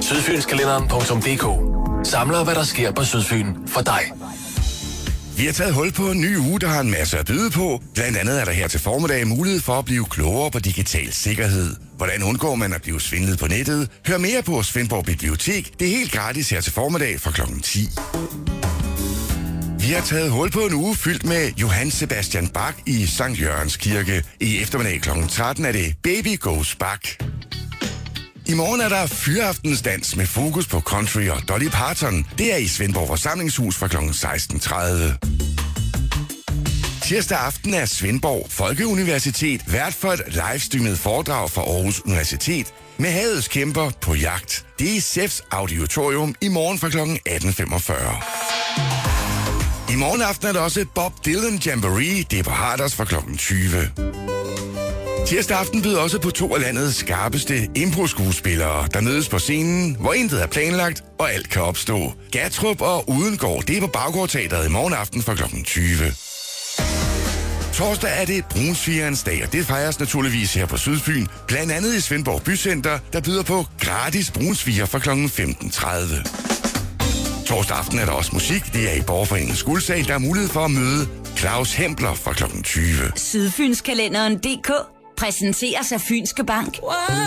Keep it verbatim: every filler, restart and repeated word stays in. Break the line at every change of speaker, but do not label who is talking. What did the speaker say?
Sydfynskalenderen punktum d k samler, hvad der sker på Sydfyn for dig.
Vi har taget hul på en ny uge, der har en masse at byde på. Blandt andet er der her til formiddag mulighed for at blive klogere på digital sikkerhed. Hvordan undgår man at blive svindlet på nettet? Hør mere på Svendborg Bibliotek. Det er helt gratis her til formiddag fra klokken ti. Vi har taget hul på en uge fyldt med Johann Sebastian Bach i Sankt Jørgens Kirke. I eftermiddag klokken tretten er det Baby Goes Bach. I morgen er der fyraftensdans med fokus på country og Dolly Parton. Det er i Svendborg Forsamlingshus fra klokken seksten tredive. Tirsdag aften er Svendborg Folkeuniversitet vært for et livestreamet foredrag fra Aarhus Universitet med havets kæmper på jagt. Det er i S E F's auditorium i morgen fra klokken atten femogfyrre. I morgen aften er der også Bob Dylan Jamboree. Det er på Harders fra klokken tyve. Tirsdag aften byder også på to af landets skarpeste impro-skuespillere, der mødes på scenen, hvor intet er planlagt, og alt kan opstå. Gatrup og Udengård, det er på Baggårdteatret i morgen aften fra klokken tyve. Torsdag er det Brunsvigerens dag, og det fejres naturligvis her på Sydfyn, blandt andet i Svendborg Bycenter, der byder på gratis brunsviger fra klokken femten tredive. Torsdag aften er der også musik. Det er i Borgerforeningens Guldsal, der er mulighed for at møde Claus Hempler fra klokken tyve.
Sydfynskalenderen punktum d k præsenteres af Fynske Bank.